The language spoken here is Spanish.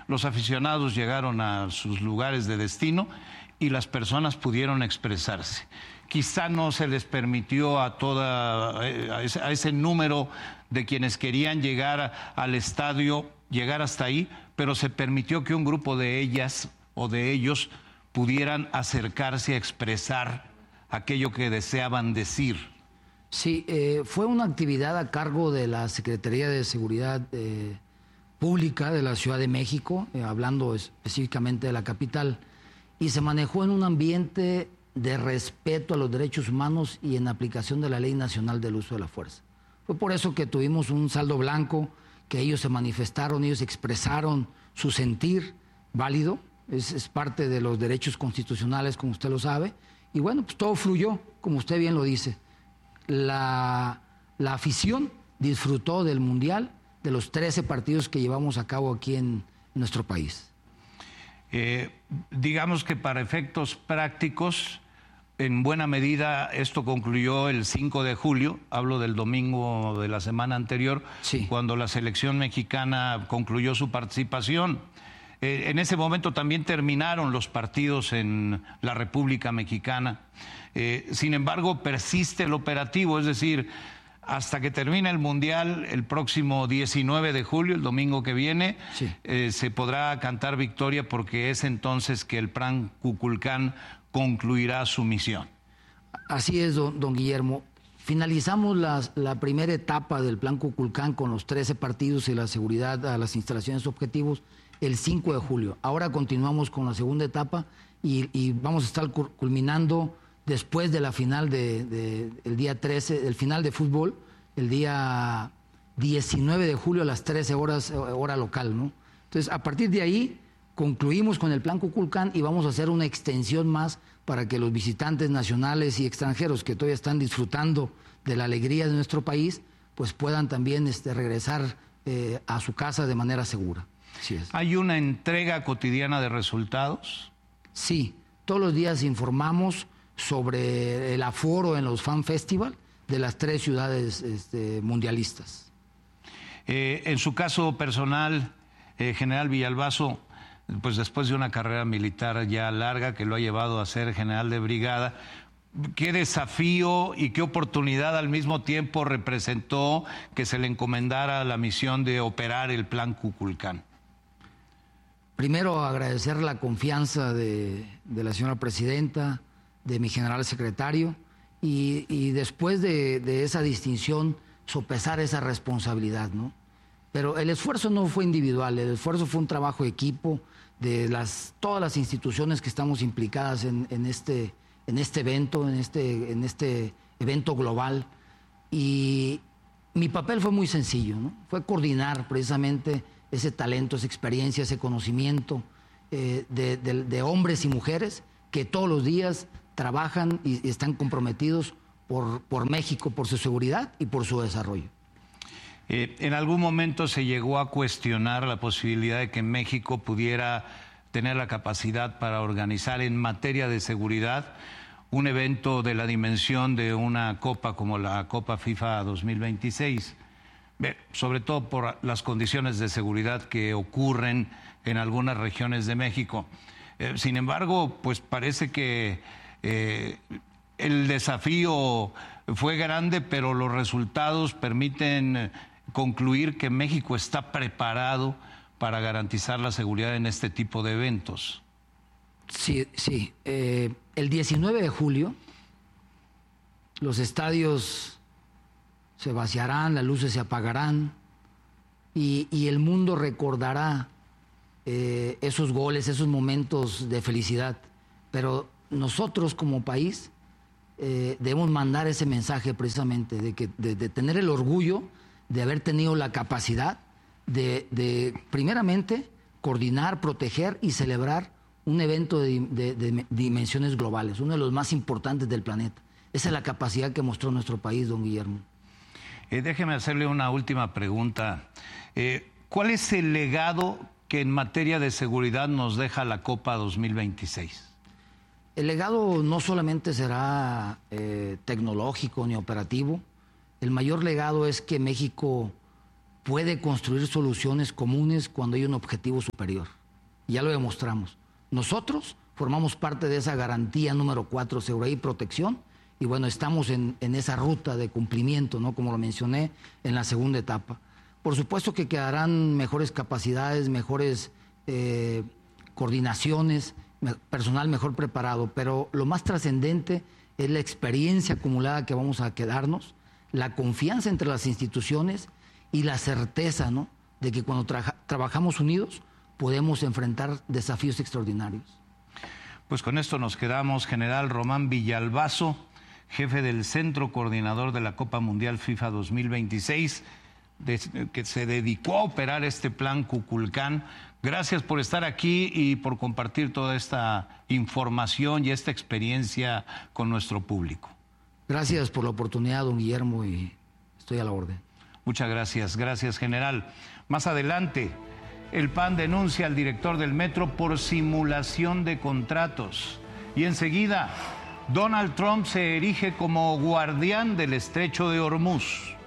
los aficionados llegaron a sus lugares de destino y las personas pudieron expresarse. Quizá no se les permitió a ese número de quienes querían llegar al estadio, llegar hasta ahí, pero se permitió que un grupo de ellas o de ellos pudieran acercarse a expresar aquello que deseaban decir. Sí, fue una actividad a cargo de la Secretaría de Seguridad Pública de la Ciudad de México, hablando específicamente de la capital, y se manejó en un ambiente de respeto a los derechos humanos y en aplicación de la Ley Nacional del Uso de la Fuerza. Fue por eso que tuvimos un saldo blanco, que ellos se manifestaron, ellos expresaron su sentir válido, es parte de los derechos constitucionales, como usted lo sabe, y bueno, pues todo fluyó, como usted bien lo dice. La afición disfrutó del Mundial, de los 13 partidos que llevamos a cabo aquí en nuestro país. Digamos que para efectos prácticos, en buena medida esto concluyó el 5 de julio, hablo del domingo de la semana anterior, sí, cuando la selección mexicana concluyó su participación. En ese momento también terminaron los partidos en la República Mexicana. Sin embargo, persiste el operativo, es decir, hasta que termine el Mundial el próximo 19 de julio, el domingo que viene, sí, se podrá cantar victoria porque es entonces que el Plan Kukulcán concluirá su misión. Así es, don Guillermo. Finalizamos la primera etapa del Plan Kukulcán con los 13 partidos y la seguridad a las instalaciones objetivos el 5 de julio. Ahora continuamos con la segunda etapa y vamos a estar culminando después de la final el día 13, el final de fútbol, el día 19 de julio a las 13 horas, hora local, ¿no? Entonces, a partir de ahí, concluimos con el Plan Kukulcán y vamos a hacer una extensión más para que los visitantes nacionales y extranjeros que todavía están disfrutando de la alegría de nuestro país, pues puedan también regresar a su casa de manera segura. Así es. ¿Hay una entrega cotidiana de resultados? Sí, todos los días informamos sobre el aforo en los Fan Festival de las 3 ciudades mundialistas. En su caso personal, General Villalbazo, pues después de una carrera militar ya larga que lo ha llevado a ser general de brigada, ¿qué desafío y qué oportunidad al mismo tiempo representó que se le encomendara la misión de operar el Plan Kukulcán? Primero, agradecer la confianza de la señora presidenta, de mi general secretario, y después de esa distinción, sopesar esa responsabilidad, ¿no? Pero el esfuerzo no fue individual, el esfuerzo fue un trabajo de equipo de todas las instituciones que estamos implicadas en este evento, en este evento global. Y mi papel fue muy sencillo, ¿no? Fue coordinar precisamente ese talento, esa experiencia, ese conocimiento de hombres y mujeres que todos los días trabajan y están comprometidos por México, por su seguridad y por su desarrollo. ¿En algún momento se llegó a cuestionar la posibilidad de que México pudiera tener la capacidad para organizar en materia de seguridad un evento de la dimensión de una copa como la Copa FIFA 2026? Sobre todo por las condiciones de seguridad que ocurren en algunas regiones de México. Sin embargo, pues parece que el desafío fue grande, pero los resultados permiten concluir que México está preparado para garantizar la seguridad en este tipo de eventos. Sí, sí. El 19 de julio los estadios se vaciarán, las luces se apagarán y el mundo recordará esos goles, esos momentos de felicidad. Pero nosotros como país debemos mandar ese mensaje precisamente de tener el orgullo de haber tenido la capacidad de primeramente coordinar, proteger y celebrar un evento de dimensiones globales, uno de los más importantes del planeta. Esa es la capacidad que mostró nuestro país, don Guillermo. Déjeme hacerle una última pregunta. ¿Cuál es el legado que en materia de seguridad nos deja la Copa 2026? El legado no solamente será tecnológico ni operativo. El mayor legado es que México puede construir soluciones comunes cuando hay un objetivo superior. Ya lo demostramos. Nosotros formamos parte de esa garantía número 4, seguridad y protección, y bueno, estamos en esa ruta de cumplimiento, ¿no? Como lo mencioné en la segunda etapa. Por supuesto que quedarán mejores capacidades, mejores coordinaciones, personal mejor preparado, pero lo más trascendente es la experiencia acumulada que vamos a quedarnos, la confianza entre las instituciones y la certeza, ¿no?, de que cuando trabajamos unidos podemos enfrentar desafíos extraordinarios. Pues con esto nos quedamos. General Román Villalbazo, jefe del Centro Coordinador de la Copa Mundial FIFA 2026, que se dedicó a operar este plan Kukulcán. Gracias por estar aquí y por compartir toda esta información y esta experiencia con nuestro público. Gracias por la oportunidad, don Guillermo, y estoy a la orden. Muchas gracias. Gracias, general. Más adelante, el PAN denuncia al director del metro por simulación de contratos. Y enseguida, Donald Trump se erige como guardián del estrecho de Hormuz.